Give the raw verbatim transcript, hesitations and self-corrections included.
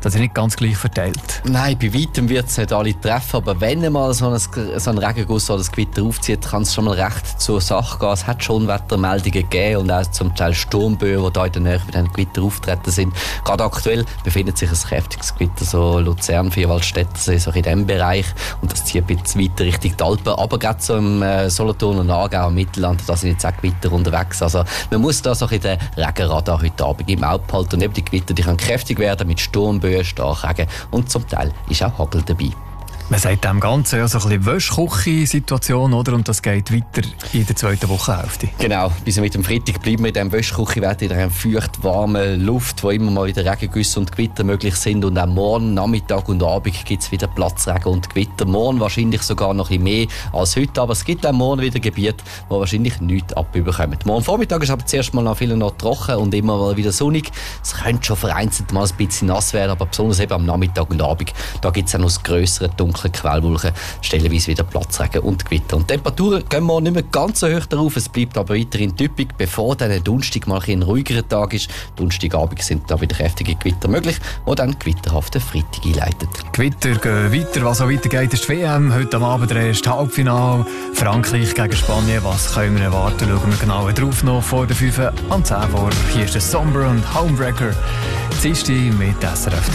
das ist nicht ganz gleich verteilt. Nein, bei weitem wird es nicht alle treffen, aber wenn mal so ein, so ein Regenguss oder das Gewitter aufzieht, kann es schon mal recht zur Sache gehen. Es hat schon Wettermeldungen gegeben und auch zum Teil Sturmböen, die da in der Nähe bei diesem Gewitter auftreten sind. Gerade aktuell befindet sich ein kräftiges Gewitter, so Luzern, Vierwaldstättersee, so in diesem Bereich, und das zieht ein bisschen weiter Richtung die Alpen, aber gerade so im äh, Solothurn und Aargau, im Mittelland, da sind jetzt auch Gewitter unterwegs. Also man muss da so in den Regenradar heute Abend im Auge behalten, und eben die Gewitter, die können kräftig werden mit Sturmböen, Starkregen, und zum Teil ist auch Hagel dabei. Man sagt dem Ganzen ja so ein bisschen Wäschküche-Situation, oder? Und das geht weiter in der zweiten Wochenhälfte. Genau, bis mit dem Freitag bleiben wir in diesem Wäschküche-Wetter, in einer feucht warmen Luft, wo immer mal wieder Regengüsse und Gewitter möglich sind. Und auch morgen, Nachmittag und Abend gibt es wieder Platzregen und Gewitter. Morgen wahrscheinlich sogar noch ein bisschen mehr als heute, aber es gibt auch morgen wieder Gebiete, die wahrscheinlich nichts abbekommen. Morgen Vormittag ist aber zuerst mal noch viel noch trocken und immer mal wieder sonnig. Es könnte schon vereinzelt mal ein bisschen nass werden, aber besonders eben am Nachmittag und Abend, da gibt es auch noch das grössere dunkle Quellwolken, stellenweise wieder Platzregen und Gewitter. Und die Temperaturen gehen morgen nicht mehr ganz so hoch darauf, es bleibt aber weiterhin typisch, bevor dann Donnerstag mal ein ruhigerer Tag ist. Donnerstagabend sind da wieder kräftige Gewitter möglich, die dann gewitterhafte Freitag einleiten. Gewitter gehen weiter, was auch weitergeht, ist die W M. Heute am Abend der erste Halbfinale. Frankreich gegen Spanien, was können wir erwarten? Schauen wir genauer drauf noch vor der fünf am zehn vor. Hier ist der Somber und Homebreaker. Dienstag mit S R F.